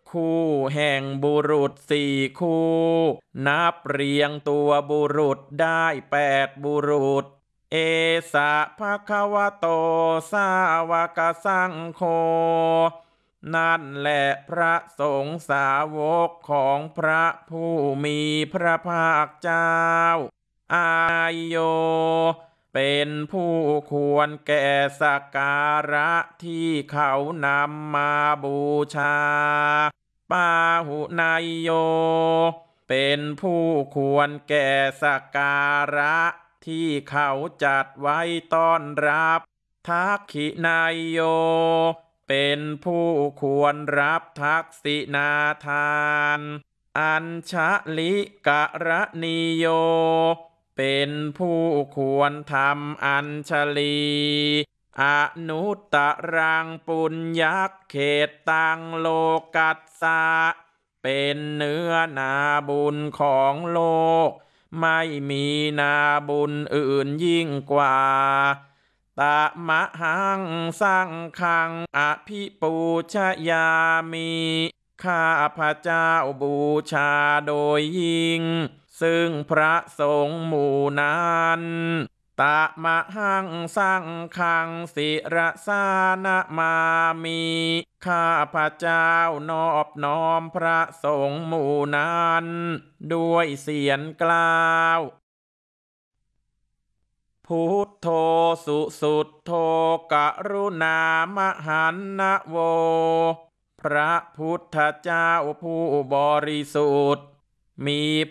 คู่แห่งบุรุษ4 คู่นับเรียงตัวบุรุษได้8 บุรุษเอสะภะคะวะโตสาวกสังโฆนั่นแหละพระสงฆ์สาวกของพระผู้มีพระภาคเจ้าอายโยเป็นผู้ควรแก่สักการะที่เขานำมาบูชาปาหุนายโยเป็นผู้ควรแก่สักการะที่เขาจัดไว้ต้อนรับทักขินายโยเป็นผู้ควรรับทักษิณาทานอัญชลิกะระนิโยเป็นผู้ควรทำอัญชลีอนุตตรังปุญญักเขตตังโลกัสสะเป็นเนื้อนาบุญของโลกไม่มีนาบุญอื่นยิ่งกว่าตะมะหังสังฆังอภิปูชยามิข้าพระเจ้าบูชาโดยยิ่งซึ่งพระสงฆ์หมู่นั้นตะมะหังสังฆังศิรสานะมามิข้าพระเจ้านอบน้อมพระสงฆ์หมู่นั้นด้วยเสียงกล่าวพุทโธสุสุทโธกรุณามหันนะโวพระพุทธเจ้าผู้บริสุทธิ์มี